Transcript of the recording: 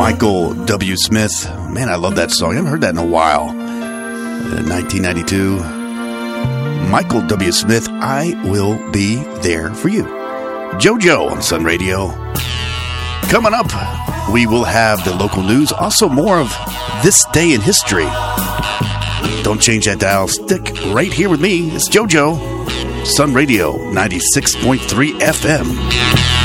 Michael W. Smith. Man, I love that song. I haven't heard that in a while. 1992. Michael W. Smith, I Will Be There For You. JoJo on Sun Radio. Coming up, we will have the local news. Also more of This Day in History. Don't change that dial. Stick right here with me. It's JoJo. Sun Radio 96.3 FM.